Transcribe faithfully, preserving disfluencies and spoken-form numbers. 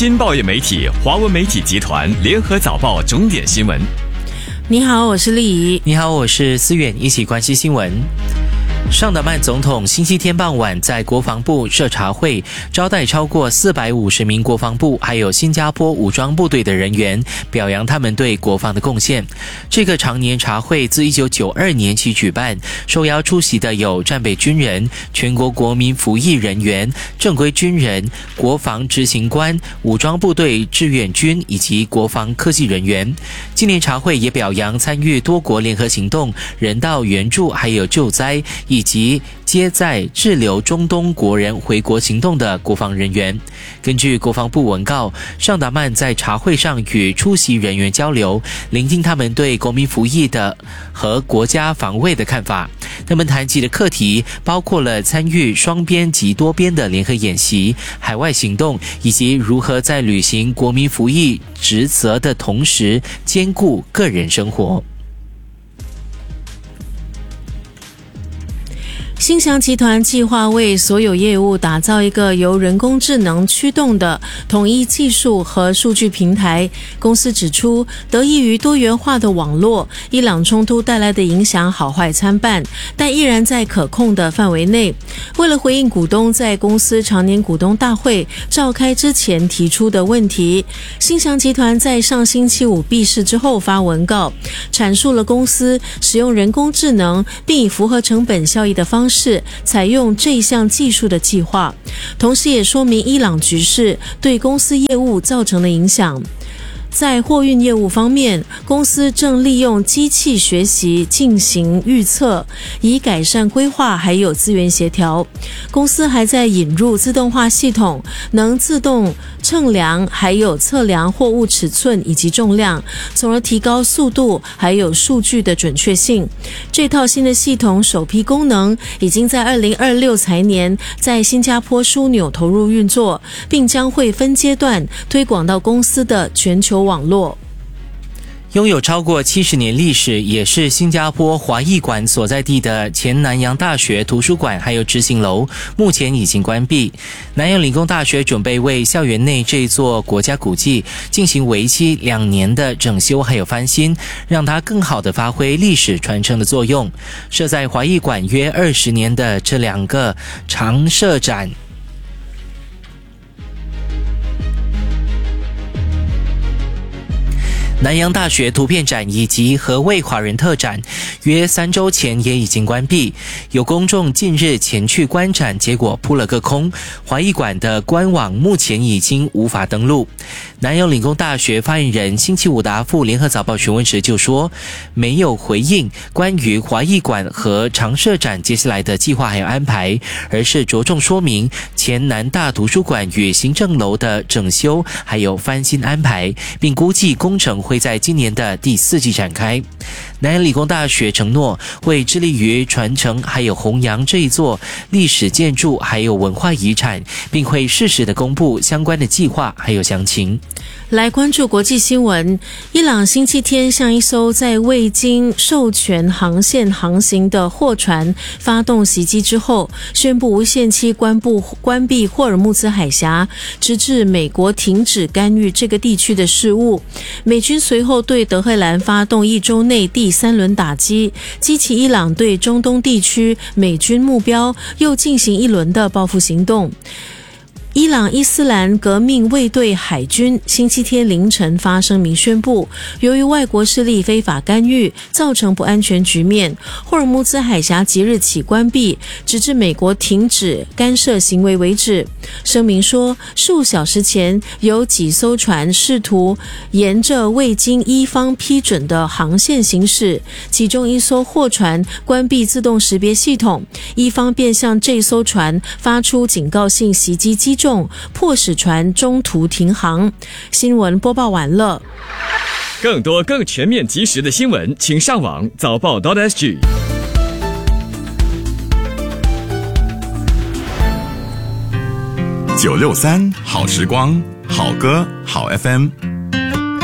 新报业媒体华文媒体集团联合早报重点新闻。 你好，我是丽怡。 你好，我是思远，一起关心新闻。尚德曼总统星期天傍晚在国防部设茶会，招待超过四百五十名国防部还有新加坡武装部队的人员，表扬他们对国防的贡献。这个常年茶会自一九九二年起举办，受邀出席的有战备军人、全国国民服役人员、正规军人、国防执行官、武装部队志愿军以及国防科技人员。今年茶会也表扬参与多国联合行动、人道援助还有救灾以及接载滞留中东国人回国行动的国防人员。根据国防部文告，尚达曼在茶会上与出席人员交流，聆听他们对国民服役的和国家防卫的看法。他们谈及的课题包括了参与双边及多边的联合演习、海外行动，以及如何在履行国民服役职责的同时兼顾个人生活。 星翔集团计划为所有业务打造一个由人工智能驱动的统一技术和数据平台。公司指出，得益于多元化的网络，伊朗冲突带来的影响好坏参半，但依然在可控的范围内。为了回应股东在公司常年股东大会召开之前提出的问题，星翔集团在上星期五闭市之后发文告，阐述了公司使用人工智能并以符合成本效益的方式是采用这一项技术的计划，同时也说明伊朗局势对公司业务造成的影响。在货运业务方面，公司正利用机器学习进行预测，以改善规划还有资源协调。公司还在引入自动化系统，能自动称量还有测量货物尺寸以及重量，从而提高速度还有数据的准确性。这套新的系统首批功能已经在二零二六财年在新加坡枢纽投入运作，并将会分阶段推广到公司的全球网络。 拥有超过七十年历史，也是新加坡华裔馆所在地的前南洋大学图书馆还有执行楼，目前已经关闭。南洋理工大学准备为校园内这座国家古迹进行为期两年的整修还有翻新，让它更好地发挥历史传承的作用。设在华裔馆约二十年的这两个常设展，南洋大学图片展以及何谓华人特展，约三周前也已经关闭。有公众近日前去观展，结果扑了个空。华裔馆的官网目前已经无法登录。南洋理工大学发言人星期五答复联合早报询问时就说，没有回应关于华裔馆和常设展接下来的计划还有安排，而是着重说明前南大图书馆与行政楼的整修还有翻新安排，并估计工程会在今年的第四季展开。南洋理工大学承诺会致力于传承还有弘扬这一座历史建筑还有文化遗产，并会适时的公布相关的计划还有详情。 来关注国际新闻，伊朗星期天向一艘在未经授权航线航行的货船发动袭击之后，宣布无限期关闭关闭霍尔木兹海峡，直至美国停止干预这个地区的事务。美军随后对德黑兰发动一周内第三轮打击，激起伊朗对中东地区美军目标又进行一轮的报复行动。伊朗伊斯兰革命卫队海军星期天凌晨发声明宣布，由于外国势力非法干预，造成不安全局面，霍尔木兹海峡即日起关闭，直至美国停止干涉行为为止。声明说，数小时前有几艘船试图沿着未经伊方批准的航线行驶，其中一艘货船关闭自动识别系统，伊方便向这艘船发出警告性袭击击迫使船中途停航。新闻播报完了。 更多更全面及时的新闻，请上网早报 .sg。 九六三好时光，好歌好 F M。